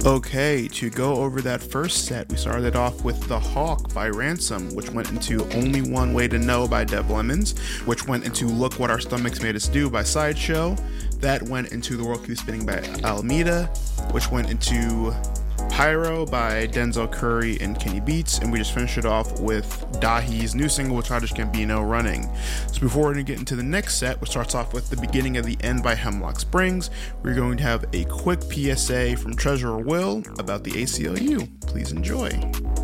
Okay, to go over that first set, we started off with The Hawk by Ransom, which went into Only One Way to Know by Dev Lemons, which went into Look What Our Stomachs Made Us Do by Sideshow. That went into The World Keeps Spinning by Alameda, which went into Pyro by Denzel Curry and Kenny Beats, and we just finished it off with Dahi's new single with Childish Gambino, Running. So before we get into the next set, which starts off with The Beginning of the End by Hemlock Springs, we're going to have a quick PSA from Treasurer Will about the ACLU. Please enjoy.